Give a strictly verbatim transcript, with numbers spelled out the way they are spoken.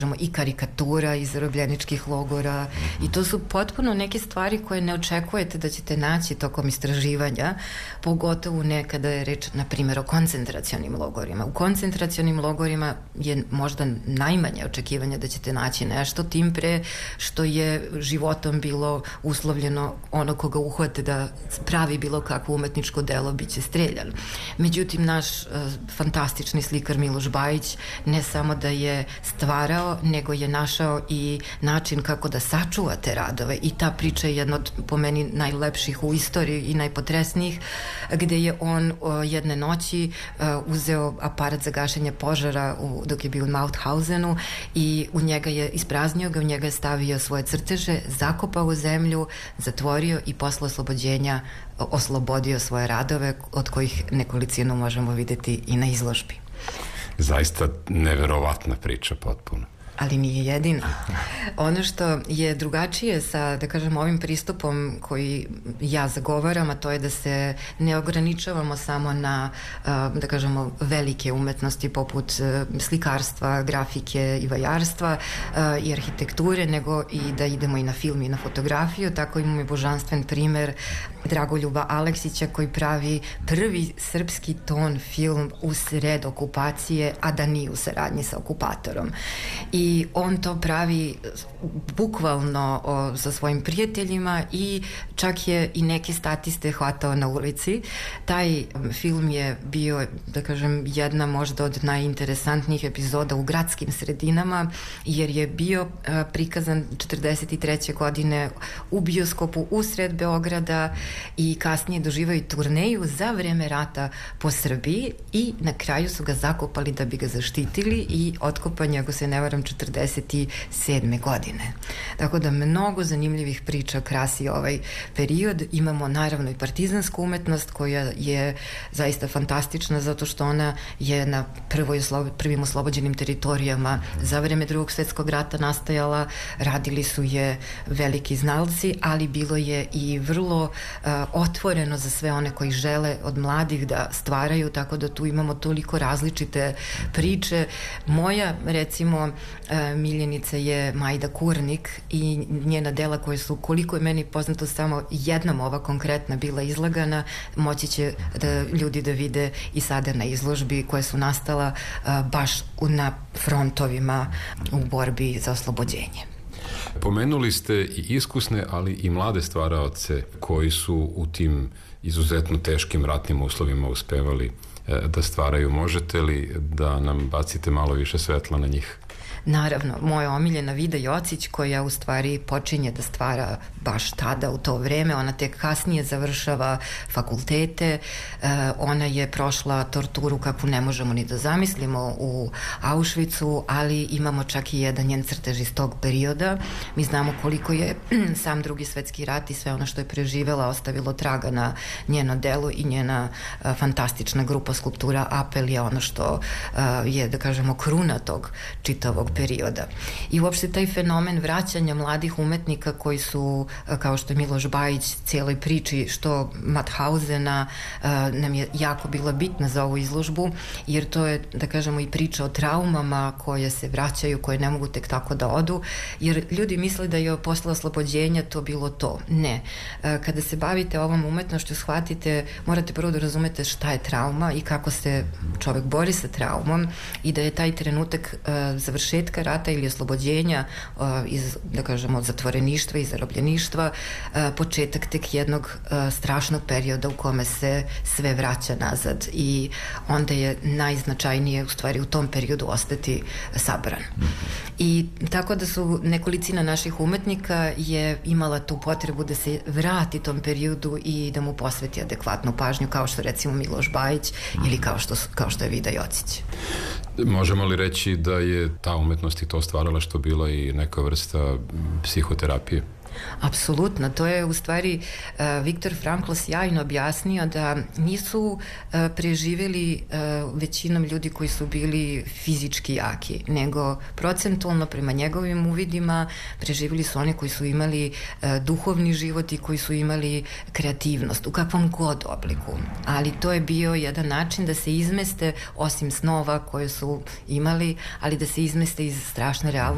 i karikatura iz zarobljeničkih logora i to su potpuno neke stvari koje ne očekujete da ćete naći tokom istraživanja, pogotovo nekada je reč, na primjer, o koncentracionim logorima. U koncentracionim logorima je možda najmanje očekivanja da ćete naći nešto, tim pre što je životom bilo uslovljeno ono koga uhvate da pravi bilo kakvo umetničko delo biće streljan. Međutim, naš uh, fantastični slikar Miloš Bajić ne samo da je stvarao, nego je našao i način kako da sačuva te radove i ta priča je jedna od, po meni, najlepših u istoriji i najpotresnijih, gde je on o, jedne noći o, uzeo aparat za gašenje požara u, dok je bio u Mauthausenu i u njega je ispraznio ga, u njega je stavio svoje crteže, zakopao u zemlju, zatvorio i posle oslobođenja oslobodio svoje radove, od kojih nekolicinu možemo videti i na izložbi. Zaista neverovatna priča potpuno. Ali nije jedina. Ono što je drugačije sa, da kažem, ovim pristupom koji ja zagovaram, a to je da se ne ograničavamo samo na, da kažemo, velike umetnosti poput slikarstva, grafike i vajarstva i arhitekture, nego i da idemo i na film i na fotografiju. Tako imamo i božanstven primer Dragoljuba Aleksića koji pravi prvi srpski ton film u sred okupacije, a da nije u saradnji sa okupatorom. I I on to pravi bukvalno o, sa svojim prijateljima i čak je i neke statiste hvatao na ulici. Taj film je bio, da kažem, jedna možda od najinteresantnijih epizoda u gradskim sredinama, jer je bio a, prikazan četrdeset treće godine u bioskopu usred Beograda i kasnije doživaju turneju za vreme rata po Srbiji i na kraju su ga zakopali da bi ga zaštitili i otkopan je, ako se ne varam, četrdeset sedme godine. Tako da mnogo zanimljivih priča krasi ovaj period. Imamo naravno i partizansku umetnost koja je zaista fantastična zato što ona je na prvoj, prvim oslobođenim teritorijama za vreme Drugog svetskog rata nastajala, radili su je veliki znalci, ali bilo je i vrlo uh, otvoreno za sve one koji žele od mladih da stvaraju, tako da tu imamo toliko različite priče. Moja, recimo, uh, miljenica je Majda Kurnik i njena dela koje su, koliko je meni poznato, samo jednom ova konkretna bila izlagana, moći će da ljudi da vide i sada na izložbi koje su nastala a, baš na frontovima u borbi za oslobođenje. Pomenuli ste i iskusne, ali i mlade stvaraoce koji su u tim izuzetno teškim ratnim uslovima uspevali e, da stvaraju. Možete li da nam bacite malo više svetla na njih? Naravno, moja omiljena Vida Jocić koja u stvari počinje da stvara baš tada u to vreme, ona tek kasnije završava fakultete, uh, ona je prošla torturu kakvu ne možemo ni da zamislimo u Auschwitzu, ali imamo čak i jedan njen crtež iz tog perioda. Mi znamo koliko je sam Drugi svetski rat i sve ono što je preživela ostavilo traga na njeno delo i njena uh, fantastična grupa skulptura Apel je ono što uh, je, da kažemo, kruna tog čitavog perioda. I uopšte taj fenomen vraćanja mladih umetnika koji su, kao što je Miloš Bajić, cijeloj priči što Mauthausena nam je jako bila bitna za ovu izložbu, jer to je, da kažemo, i priča o traumama koje se vraćaju, koje ne mogu tek tako da odu, jer ljudi misle da je posle oslobođenja to bilo to. Ne. Kada se bavite ovom umetnošću, shvatite, morate prvo da razumete šta je trauma i kako se čovek bori sa traumom i da je taj trenutak završetka rata ili oslobođenja uh, iz, da kažemo, zatvoreništva i zarobljeništva, uh, početak tek jednog uh, strašnog perioda u kome se sve vraća nazad i onda je najznačajnije u stvari u tom periodu ostati sabran. I tako da su nekolicina naših umetnika je imala tu potrebu da se vrati tom periodu i da mu posveti adekvatnu pažnju, kao što recimo Miloš Bajić ili kao što, kao što je Vida Jocić. Možemo li reći da je ta umetnost i to stvarala što bila i neka vrsta psihoterapije? Apsolutno, to je u stvari uh, Viktor Frankl sjajno objasnio da nisu uh, preživjeli uh, većinom ljudi koji su bili fizički jaki, nego procentualno prema njegovim uvidima preživjeli su oni koji su imali uh, duhovni život i koji su imali kreativnost u kakvom god obliku, ali to je bio jedan način da se izmeste osim snova koje su imali, ali da se izmeste iz strašne realnosti